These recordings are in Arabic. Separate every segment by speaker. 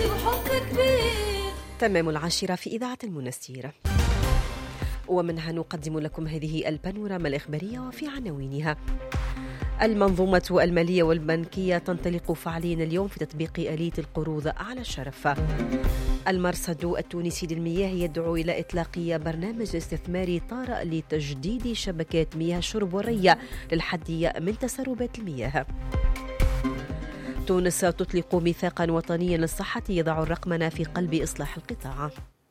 Speaker 1: وحب كبير.
Speaker 2: تمام 10 في إذاعة المنستير، ومنها نقدم لكم هذه البانوراما الإخبارية وفي عناوينها: المنظومة المالية والبنكية تنطلق فعليا اليوم في تطبيق آلية القروض على الشرف. المرصد التونسي للمياه يدعو إلى إطلاق برنامج استثماري طارئ لتجديد شبكات مياه الشرب والري للحد من تسربات المياه. تونس تطلق ميثاقا وطنيا للصحة يضع الرقمنة في قلب إصلاح القطاع.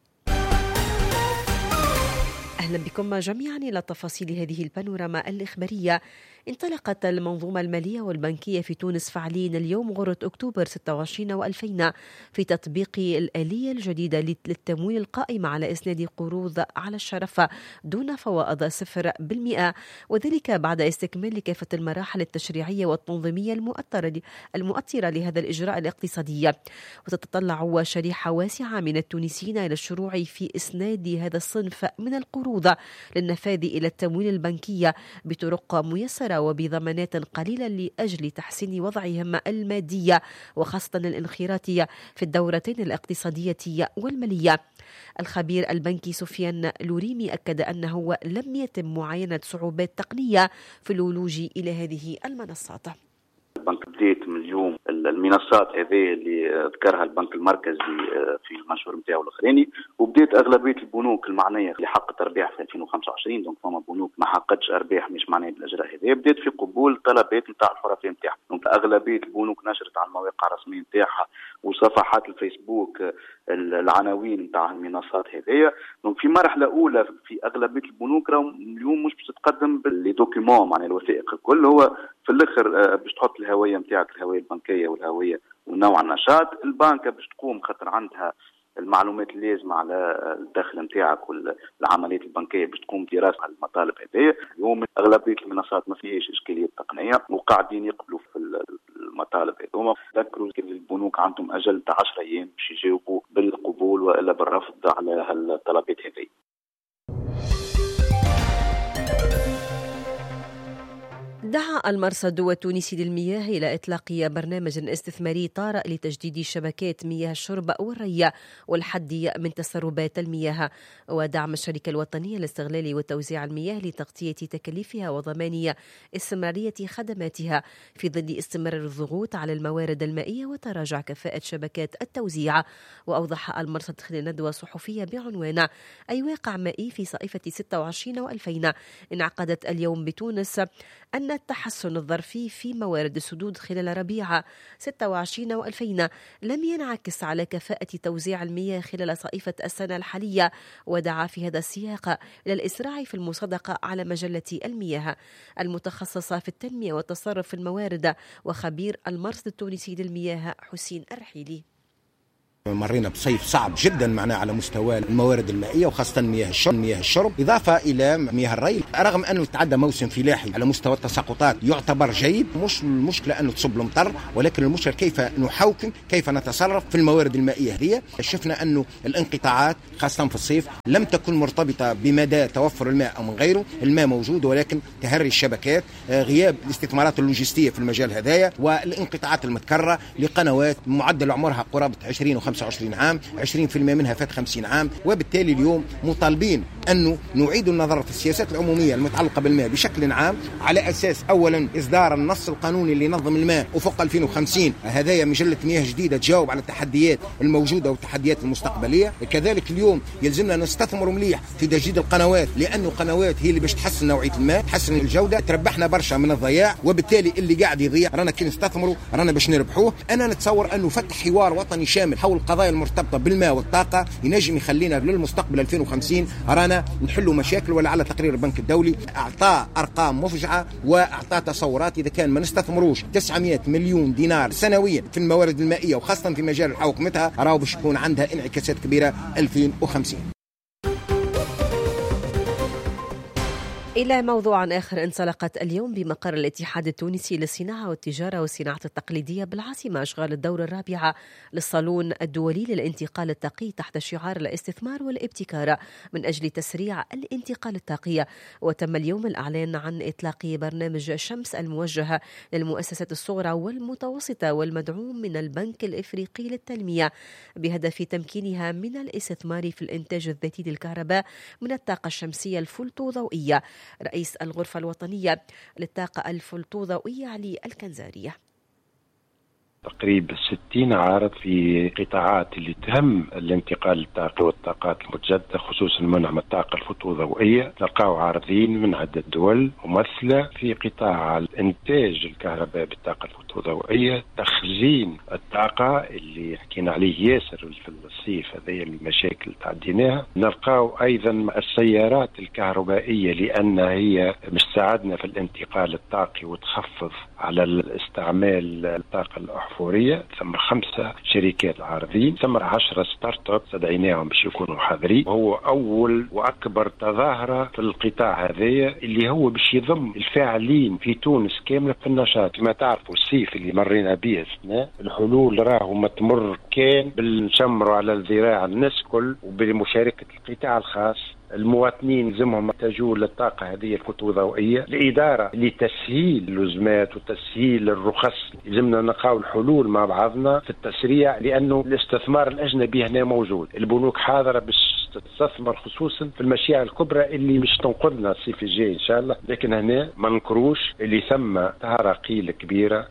Speaker 2: أهلا بكم جميعا إلى تفاصيل هذه البانوراما الإخبارية. انطلقت المنظومة المالية والبنكية في تونس فعليا اليوم غرة أكتوبر 26 و2000 في تطبيق الآلية الجديدة للتمويل القائمة على إسناد قروض على الشرف دون فوائد 0%، وذلك بعد استكمال كافة المراحل التشريعية والتنظيمية المؤطرة لهذا الإجراء الاقتصادي. وتتطلع شريحة واسعة من التونسيين إلى الشروع في إسناد هذا الصنف من القروض للنفاذ إلى التمويل البنكي بطرق ميسرة وبضمانات قليلة لأجل تحسين وضعهم المادي وخاصة الانخراط في الدورتين الاقتصادية والمالية. الخبير البنكي سفيان لوريمي أكد أنه لم يتم معاينة صعوبات تقنية في الولوج إلى هذه المنصات.
Speaker 3: البنك بديت من اليوم المنصات هذه اللي ذكرها البنك المركزي في المنشور نتاعو الاخراني، وبديت اغلبيه البنوك المعنيه اللي حققت ارباح في 2025، دونك فما بنوك ما حققتش ارباح مش معنيه بالاجراء هذا، بديت في قبول طلبات نتاع الحرفاء نتاعها. دونك اغلبيه البنوك نشرت على المواقع الرسميه نتاعها وصفحات الفيسبوك العناوين نتاع المنصات هذه. دونك في مرحله اولى في اغلبيه البنوك اليوم مش باش تقدم بالدوكيومون معناها الوثائق الكل، هو في الاخر باش تحط الهويه نتاعك، الهويه البنكيه والهويه ونوع النشاط. البنكه باش تقوم خاطر عندها المعلومات اللازمه على الدخل نتاعك والعمليات البنكيه باش تقوم بدراسه المطالب هذه. اليوم اغلبيه المنصات ما فيهاش اشكاليات تقنيه وقاعدين يقبلوا في المطالب هذوما. ذكروا البنوك عندهم اجل 10 ايام باش يجاوبوا بالقبول والا بالرفض على هالطلبات هذه.
Speaker 2: دعا المرصد التونسي للمياه إلى إطلاق برنامج استثماري طارئ لتجديد شبكات مياه الشرب والري والحد من تسربات المياه ودعم الشركة الوطنية لاستغلال وتوزيع المياه لتغطية تكاليفها وضمان استمرارية خدماتها في ظل استمرار الضغوط على الموارد المائية وتراجع كفاءة شبكات التوزيع. وأوضح المرصد خلال ندوة صحفية بعنوان أي واقع مائي في صيفة 26 و2000 انعقدت اليوم بتونس أن التحسن الظرفي في موارد السدود خلال ربيع 26 و2000 لم ينعكس على كفاءة توزيع المياه خلال صيفة السنة الحالية، ودعا في هذا السياق إلى الإسراع في المصادقة على مجلة المياه المتخصصة في التنمية والتصرف في الموارد. وخبير المرصد التونسي للمياه حسين الرحيلي:
Speaker 4: مرينا بصيف صعب جدا معنا على مستوى الموارد المائية وخاصة مياه الشرب إضافة إلى مياه الري، رغم أنه تعدى موسم فلاحي على مستوى التساقطات يعتبر جيد. مش المشكلة أنه تصب المطر، ولكن المشكلة كيف نحوكم، كيف نتصرف في الموارد المائية هذه. شفنا أنه الانقطاعات خاصة في الصيف لم تكن مرتبطة بمدى توفر الماء أو من غيره. الماء موجود ولكن تهري الشبكات، غياب الاستثمارات اللوجستية في المجال هذايا، والانقطاعات المتكررة لقنوات معدل عمرها قرابة 20 و 25 عام، 20% منها فات 50 عام. وبالتالي اليوم مطالبين أنه نعيد النظر في السياسات العمومية المتعلقة بالماء بشكل عام، على أساس أولا إصدار النص القانوني اللي ينظم الماء وفق 2050 هذايا مجلة مياه جديدة تجاوب على التحديات الموجودة والتحديات المستقبلية. كذلك اليوم يلزمنا نستثمر مليح في تجديد القنوات، لأنه القنوات هي اللي باش تحسن نوعية الماء، تحسن الجودة، تربحنا برشا من الضياع. وبالتالي اللي قاعد يضيع رانا كي نستثمروا رانا باش نربحوه. أنا نتصور أنه فتح حوار وطني شامل حول القضايا المرتبطة بالماء والطاقة ينجم يخلينا للمستقبل 2050 رانا نحلوا مشاكل. ولعل تقرير البنك الدولي أعطى أرقام مفجعة وأعطى تصورات إذا كان ما نستثمروش 900 مليون دينار سنويا في الموارد المائية وخاصة في مجال حوكمتها راهو باش يكون عندها انعكاسات كبيرة 2050.
Speaker 2: إلى موضوع آخر، انطلقت اليوم بمقر الاتحاد التونسي للصناعة والتجارة والصناعة التقليدية بالعاصمة أشغال الدورة الرابعة للصالون الدولي للانتقال الطاقي تحت شعار الاستثمار والابتكار من أجل تسريع الانتقال الطاقي. وتم اليوم الإعلان عن إطلاق برنامج شمس الموجه للمؤسسات الصغرى والمتوسطة والمدعوم من البنك الإفريقي للتنمية بهدف تمكينها من الاستثمار في الإنتاج الذاتي للكهرباء من الطاقة الشمسية الفوتوضوئية. رئيس الغرفة الوطنية للطاقة الفوتوضوئية علي الكنزارية:
Speaker 5: تقريبا 60 عارض في قطاعات اللي تهم الانتقال الطاقي والطاقات المتجددة، خصوصا منع الطاقة الفوتوضوئية. تلقاو عارضين من عدة دول ممثلة في قطاع الانتاج الكهرباء بالطاقة الفوتوضوئية، تخزين الطاقة اللي حكينا عليه ياسر في الصيف، هذه المشاكل تعديناها. نلقاو ايضا السيارات الكهربائية لأنها هي مش تساعدنا في الانتقال الطاقي وتخفض على الاستعمال الطاقة الأحفورية. ثم 5 شركات عارضين، ثم 10 ستارت اب استدعيناهم باش يكونوا حاضرين. وهو أول وأكبر تظاهرة في القطاع هذايا اللي هو باش يضم الفاعلين في تونس كاملة في النشاط. كما تعرفوا الصيف اللي مرينا به الحلول راهو ما تمر كان بالنشمروا على الذراع الناس كل، وبمشاركة القطاع الخاص. المواطنين لازمهم يحتاجوا للطاقة هذه الفوتوضوئية. الإدارة لتسهيل اللزمات وتسهيل الرخص لازمنا نلقاو الحلول مع بعضنا في التسريع، لأنه الاستثمار الأجنبي هنا موجود. البنوك حاضرة باش تستثمر خصوصا في المشاريع الكبرى اللي مش تنقذنا الصيف الجاي إن شاء الله. لكن هنا ما نكروش اللي ثم تعرقيل كبيرة.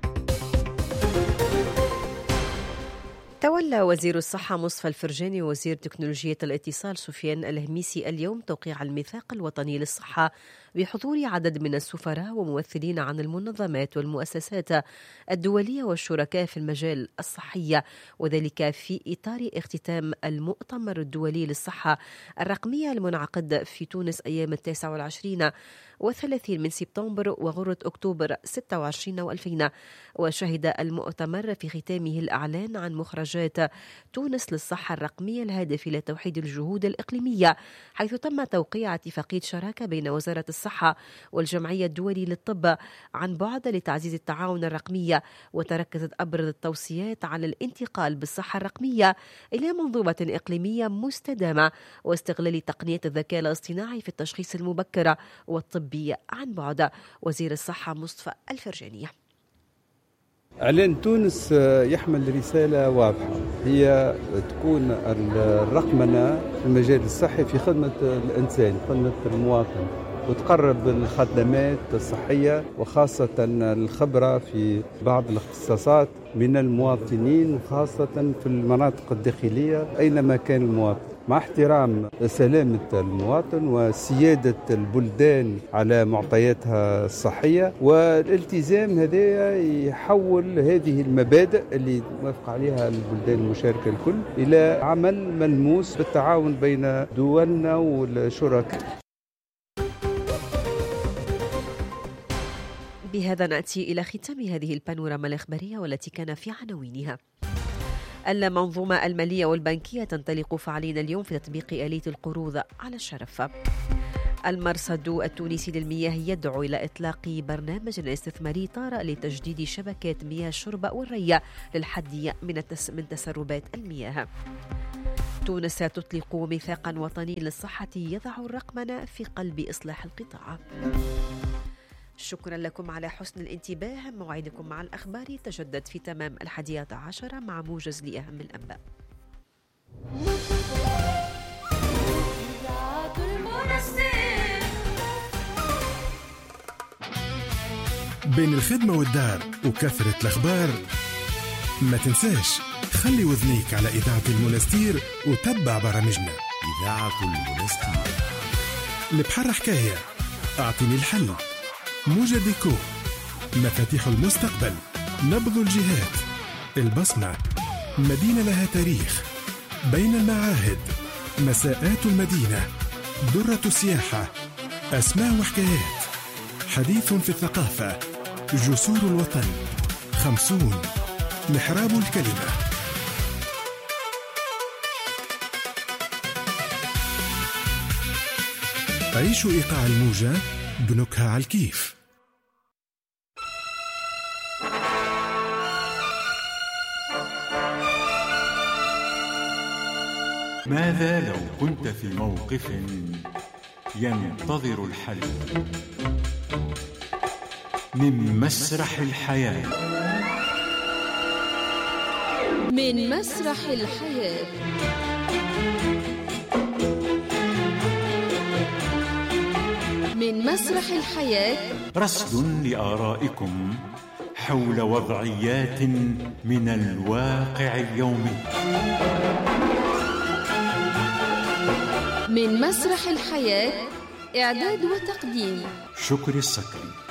Speaker 2: تولى وزير الصحة مصطفى الفرجاني ووزير تكنولوجيا الاتصال سفيان الهميسي اليوم توقيع الميثاق الوطني للصحة بحضور عدد من السفراء وممثلين عن المنظمات والمؤسسات الدولية والشركاء في المجال الصحي، وذلك في إطار اختتام المؤتمر الدولي للصحة الرقمية المنعقد في تونس أيام 29 و30 من سبتمبر وغرة أكتوبر 26 و2000. وشهد المؤتمر في ختامه الإعلان عن مخرجات تونس للصحة الرقمية الهادف إلى توحيد الجهود الإقليمية، حيث تم توقيع اتفاقية شراكة بين وزارة الصحة والجمعية الدولي للطب عن بعد لتعزيز التعاون الرقمي. وتركزت أبرز التوصيات على الانتقال بالصحة الرقمية إلى منظومة إقليمية مستدامة واستغلال تقنية الذكاء الاصطناعي في التشخيص المبكر والطبي عن بعد. وزير الصحة مصطفى الفرجاني:
Speaker 6: إعلان تونس يحمل رسالة واضحة، هي تكون الرقمنة في المجال الصحي في خدمة الإنسان، خدمة المواطن، وتقرب الخدمات الصحية وخاصة الخبرة في بعض الاختصاصات من المواطنين، وخاصة في المناطق الداخلية أينما كان المواطن، مع احترام سلامة المواطن وسيادة البلدان على معطياتها الصحية. والالتزام هذا يحول هذه المبادئ اللي موافق عليها البلدان المشاركة الكل إلى عمل ملموس بالتعاون بين دولنا والشركاء.
Speaker 2: بهذا نأتي إلى ختام هذه البانوراما الإخبارية والتي كان في عناوينها: المنظومة المالية والبنكية تنطلق فعليا اليوم في تطبيق آلية القروض على الشرف. المرصد التونسي للمياه يدعو إلى إطلاق برنامج استثماري طارئ لتجديد شبكات مياه الشرب والري للحد من تسربات المياه. تونس تطلق ميثاقا وطني للصحة يضع الرقمنة في قلب إصلاح القطاع. شكرا لكم على حسن الانتباه. موعدكم مع الأخبار تجدد في تمام 11 مع موجز لأهم الأنباء.
Speaker 7: بين الخدمة والدار وكثرة الأخبار ما تنساش خلي وذنيك على إذاعة المنستير وتبع برامجنا. إذاعة المنستير، البحر حكاية، أعطيني الحل، موجة ديكو، مفاتيح المستقبل، نبض الجهات، البصمة، مدينة لها تاريخ، بين المعاهد، مساءات المدينة، درة السياحة، أسماء وحكايات، حديث في الثقافة، جسور الوطن، 50، محراب الكلمة. عيشوا إيقاع الموجة بنكهة على الكيف.
Speaker 8: ماذا لو كنت في موقف ينتظر الحل؟ من مسرح الحياة.
Speaker 1: من مسرح الحياة. من مسرح الحياة
Speaker 8: رصد لآرائكم حول وضعيات من الواقع اليومي.
Speaker 1: من مسرح الحياة، إعداد وتقديم
Speaker 8: شكري الصقري.